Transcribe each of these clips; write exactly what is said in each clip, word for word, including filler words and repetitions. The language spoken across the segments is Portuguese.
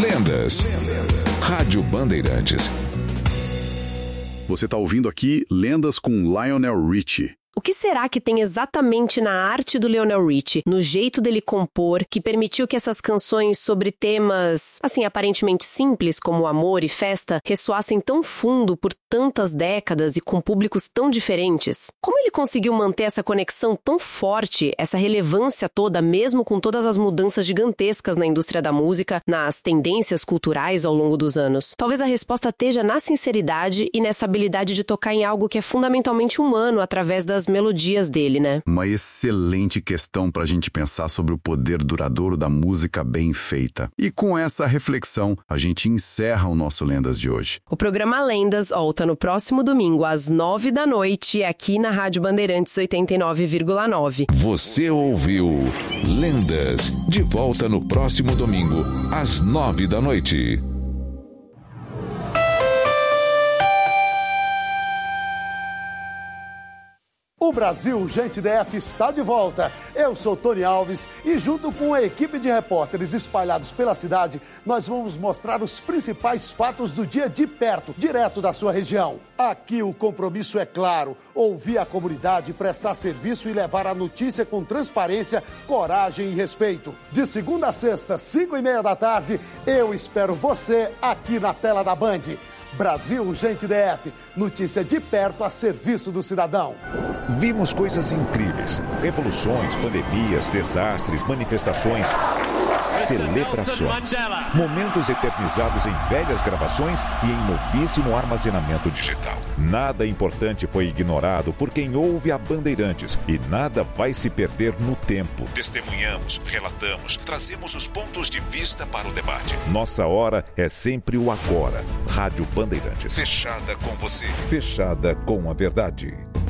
Lendas. Rádio Bandeirantes. Você está ouvindo aqui Lendas com Lionel Richie. O que será que tem exatamente na arte do Lionel Richie, no jeito dele compor, que permitiu que essas canções sobre temas, assim, aparentemente simples, como amor e festa, ressoassem tão fundo por tantas décadas e com públicos tão diferentes? Como ele conseguiu manter essa conexão tão forte, essa relevância toda, mesmo com todas as mudanças gigantescas na indústria da música, nas tendências culturais ao longo dos anos? Talvez a resposta esteja na sinceridade e nessa habilidade de tocar em algo que é fundamentalmente humano através das melodias dele, né? Uma excelente questão pra gente pensar sobre o poder duradouro da música bem feita. E com essa reflexão, a gente encerra o nosso Lendas de hoje. O programa Lendas volta no próximo domingo, às nove da noite, aqui na Rádio Bandeirantes oitenta e nove vírgula nove. Você ouviu Lendas, de volta no próximo domingo, às nove da noite. O Brasil Gente D F está de volta. Eu sou Tony Alves e junto com a equipe de repórteres espalhados pela cidade, nós vamos mostrar os principais fatos do dia de perto, direto da sua região. Aqui o compromisso é claro, ouvir a comunidade, prestar serviço e levar a notícia com transparência, coragem e respeito. De segunda a sexta, cinco e meia da tarde, eu espero você aqui na tela da Band. Brasil Gente D F, notícia de perto a serviço do cidadão. Vimos coisas incríveis, revoluções, pandemias, desastres, manifestações, celebrações, momentos eternizados em velhas gravações e em novíssimo armazenamento digital. Nada importante foi ignorado por quem ouve a Bandeirantes e nada vai se perder no tempo. Testemunhamos, relatamos, trazemos os pontos de vista para o debate. Nossa hora é sempre o agora. Rádio Bandeirantes. Fechada com você. Fechada com a verdade.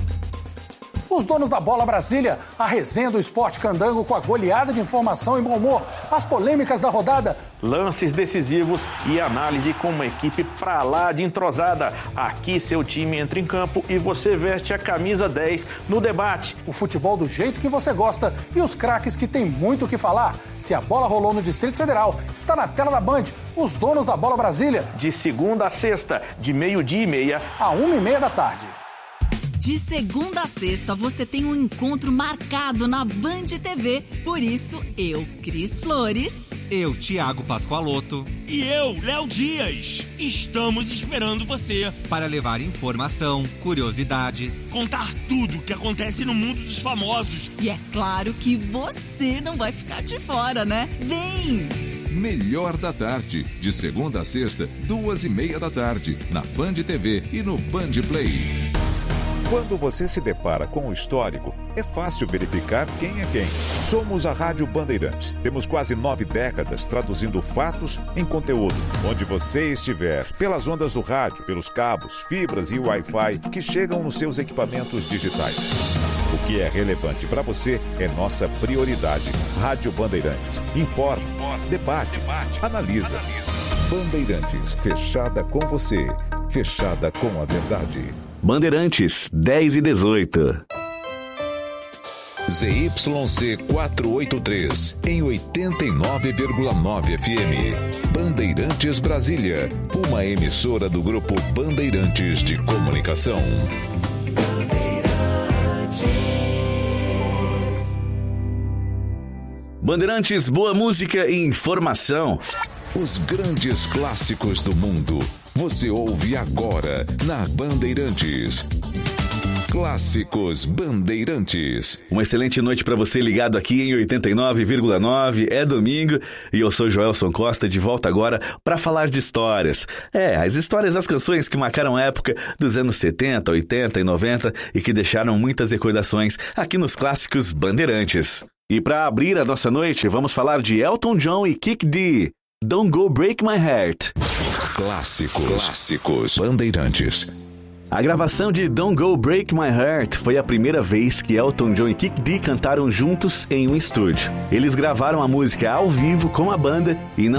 Os donos da bola Brasília, a resenha do esporte candango com a goleada de informação e bom humor, as polêmicas da rodada, lances decisivos e análise com uma equipe pra lá de entrosada. Aqui seu time entra em campo e você veste a camisa dez no debate. O futebol do jeito que você gosta e os craques que tem muito o que falar. Se a bola rolou no Distrito Federal, está na tela da Band, os donos da bola Brasília. De segunda a sexta, de meio-dia e meia a uma e meia da tarde. De segunda a sexta, você tem um encontro marcado na Band T V. Por isso, eu, Cris Flores. Eu, Thiago Pascoaloto. E eu, Léo Dias. Estamos esperando você. Para levar informação, curiosidades. Contar tudo o que acontece no mundo dos famosos. E é claro que você não vai ficar de fora, né? Vem! Melhor da tarde, de segunda a sexta, duas e meia da tarde, na Band T V e no Band Play. Quando você se depara com o histórico, é fácil verificar quem é quem. Somos a Rádio Bandeirantes. Temos quase nove décadas traduzindo fatos em conteúdo. Onde você estiver, pelas ondas do rádio, pelos cabos, fibras e Wi-Fi que chegam nos seus equipamentos digitais. O que é relevante para você é nossa prioridade. Rádio Bandeirantes. Informa, debate, analisa. Bandeirantes, fechada com você. Fechada com a verdade. Bandeirantes, dez e dezoito. Z Y C quatrocentos e oitenta e três, em oitenta e nove vírgula nove F M. Bandeirantes Brasília, uma emissora do Grupo Bandeirantes de Comunicação. Bandeirantes, boa música e informação. Os grandes clássicos do mundo, você ouve agora na Bandeirantes. Clássicos Bandeirantes. Uma excelente noite para você ligado aqui em oitenta e nove vírgula nove. É domingo e eu sou Joelson Costa, de volta agora para falar de histórias. É, as histórias das canções que marcaram a época dos anos setenta, oitenta e noventa e que deixaram muitas recordações aqui nos Clássicos Bandeirantes. E para abrir a nossa noite, vamos falar de Elton John e Kick Dee. Don't Go Break My Heart. Clássicos, Clássicos Bandeirantes. A gravação de Don't Go Break My Heart foi a primeira vez que Elton John e Kick Dee cantaram juntos em um estúdio. Eles gravaram a música ao vivo com a banda e não